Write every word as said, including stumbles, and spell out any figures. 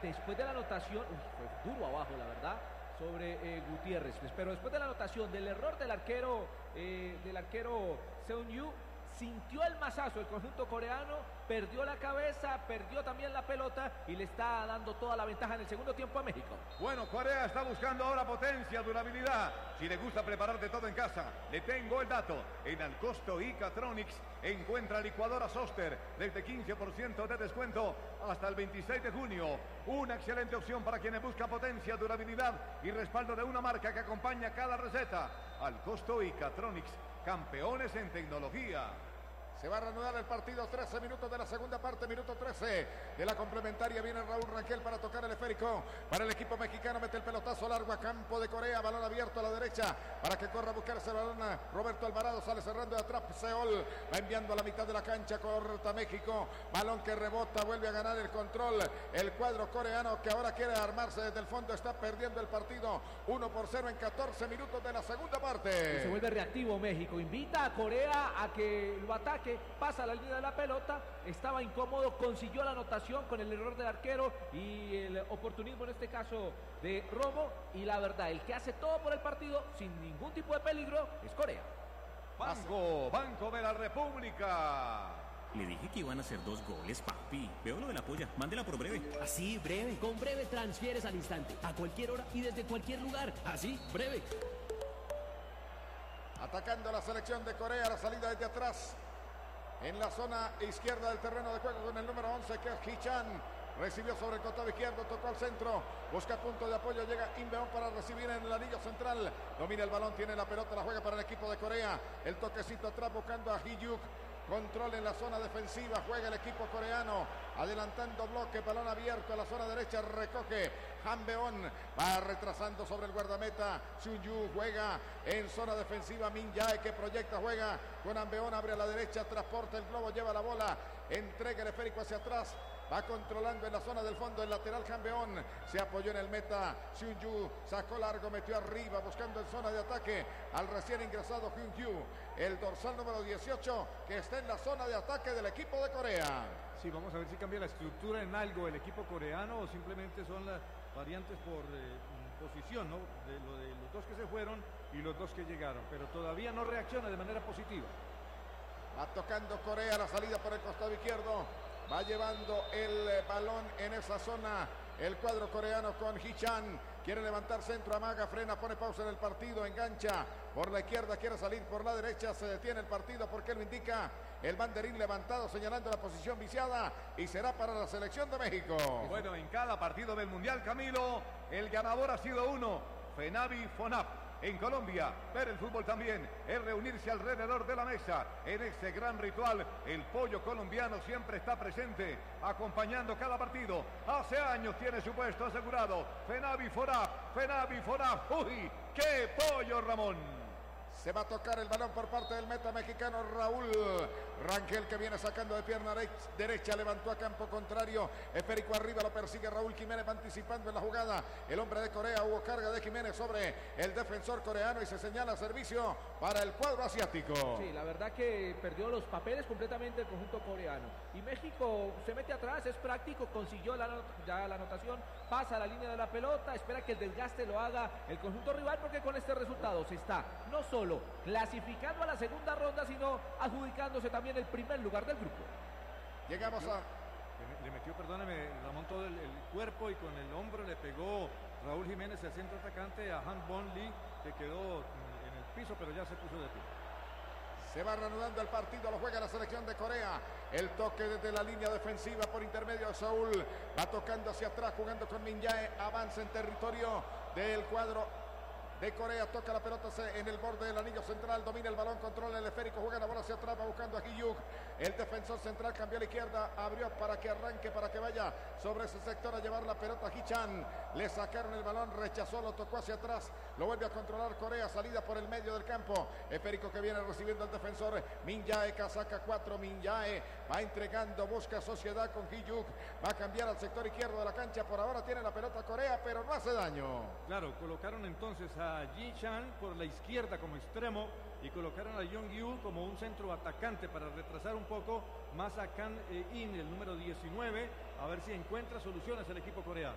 Después de la anotación, uy, fue duro abajo, la verdad, sobre eh, Gutiérrez. Pero después de la anotación del error del arquero, eh, del arquero Seung-yu, sintió el mazazo el conjunto coreano, perdió la cabeza, perdió también la pelota y le está dando toda la ventaja en el segundo tiempo a México. Bueno, Corea está buscando ahora potencia, durabilidad. Si le gusta preparar de todo en casa, le tengo el dato. En Alcosto y Catronics encuentra licuadora Soster desde quince por ciento de descuento hasta el veintiséis de junio. Una excelente opción para quienes buscan potencia, durabilidad y respaldo de una marca que acompaña cada receta. Alcosto y Catronics, campeones en tecnología. Se va a reanudar el partido, trece minutos de la segunda parte, minuto trece de la complementaria. Viene Raúl Rangel para tocar el esférico para el equipo mexicano. Mete el pelotazo largo a campo de Corea. Balón abierto a la derecha para que corra a buscarse el balón. Roberto Alvarado sale cerrando de atrás. Seol va enviando a la mitad de la cancha. Corta México. Balón que rebota. Vuelve a ganar el control. El cuadro coreano que ahora quiere armarse desde el fondo. Está perdiendo el partido. uno por cero en catorce minutos de la segunda parte. Y se vuelve reactivo México. Invita a Corea a que lo ataque. Pasa la línea de la pelota, estaba incómodo, consiguió la anotación con el error del arquero y el oportunismo en este caso de Romo. Y la verdad, el que hace todo por el partido sin ningún tipo de peligro es Corea. Banco, Banco de la República. Le dije que iban a hacer dos goles, papi. Veo lo de la polla. Mándela por breve. Así, breve. Con breve transfieres al instante, a cualquier hora y desde cualquier lugar. Así, breve. Atacando la selección de Corea, la salida desde atrás. En la zona izquierda del terreno de juego con el número once que es Hee-chan. Recibió sobre el costado izquierdo, tocó al centro, busca punto de apoyo, llega Inbeon para recibir en el anillo central. Domina el balón, tiene la pelota, la juega para el equipo de Corea. El toquecito atrás buscando a Hee-juk. Control en la zona defensiva, juega el equipo coreano, adelantando bloque, balón abierto a la zona derecha, recoge Hanbeon, va retrasando sobre el guardameta, Seung-yu juega en zona defensiva, Min Jae que proyecta, juega con Hanbeon, abre a la derecha, transporta el globo, lleva la bola, entrega el esférico hacia atrás, va controlando en la zona del fondo el lateral Hanbeon, se apoyó en el meta, Seung-yu sacó largo, metió arriba, buscando en zona de ataque al recién ingresado Hyun-kyu, el dorsal número dieciocho que está en la zona de ataque del equipo de Corea. Sí, vamos a ver si cambia la estructura en algo el equipo coreano o simplemente son las variantes por eh, posición, ¿no? De, lo de los dos que se fueron y los dos que llegaron, pero todavía no reacciona de manera positiva. Va tocando Corea la salida por el costado izquierdo, va llevando el balón en esa zona el cuadro coreano con Hee-chan. Quiere levantar centro, amaga, frena, pone pausa en el partido, engancha por la izquierda, quiere salir por la derecha, se detiene el partido porque lo indica el banderín levantado señalando la posición viciada y será para la selección de México. Bueno, en cada partido del Mundial, Camilo, el ganador ha sido uno, Fenavi Fonaf. En Colombia, ver el fútbol también es reunirse alrededor de la mesa. En este gran ritual, el pollo colombiano siempre está presente, acompañando cada partido. Hace años tiene su puesto asegurado. Fenavi Fonaf, Fenavi Fonaf. ¡Uy! ¡Qué pollo, Ramón! Se va a tocar el balón por parte del meta mexicano Raúl Rangel, que viene sacando de pierna derecha, levantó a campo contrario, esférico arriba, lo persigue Raúl Jiménez, va anticipando en la jugada el hombre de Corea. Hubo carga de Jiménez sobre el defensor coreano y se señala servicio para el cuadro asiático. Sí, la verdad que perdió los papeles completamente el conjunto coreano y México se mete atrás, es práctico, consiguió la, ya la anotación, pasa la línea de la pelota, espera que el desgaste lo haga el conjunto rival porque con este resultado se está no solo clasificando a la segunda ronda, sino adjudicándose también el primer lugar del grupo. Llegamos a... Le, le metió, perdóname, Ramón, todo el, el cuerpo y con el hombro le pegó Raúl Jiménez, el centro atacante, a Han Bon Lee, que quedó en el piso, pero ya se puso de pie. Se va reanudando el partido, lo juega la selección de Corea. El toque desde la línea defensiva por intermedio de Seúl. Va tocando hacia atrás, jugando con Min Jae. Avanza en territorio del cuadro de Corea, toca la pelota en el borde del anillo central, domina el balón, controla el esférico, juega la bola hacia atrás, va buscando a Hee-juk. El defensor central cambió a la izquierda, abrió para que arranque, para que vaya sobre ese sector a llevar la pelota a Hee-chan. Le sacaron el balón, rechazó, lo tocó hacia atrás, lo vuelve a controlar Corea, salida por el medio del campo. Esférico que viene recibiendo el defensor Min Jae, casaca cuatro, Min Jae va entregando, busca sociedad con Hee-juk, va a cambiar al sector izquierdo de la cancha, por ahora tiene la pelota Corea, pero no hace daño. Claro, colocaron entonces a a Hee-chan por la izquierda como extremo y colocaron a Jong-yu como un centro atacante para retrasar un poco más a Kang In, el número diecinueve, a ver si encuentra soluciones el equipo coreano.